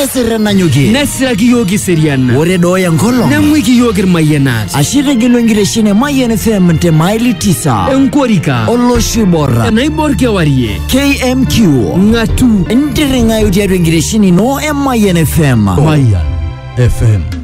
Nesirena nyuki. Nesiraki yogi seriana. Ore doya ngolo. Namwiki yogi mayenat. Ashire gilwengire shine Mayen FM te maili 9. Enkorika. Oloshibora. Naibor kewarie. KMQ. Ngatu. Ndiringa yudia rwengire shine no Mayen FM. Mayen FM.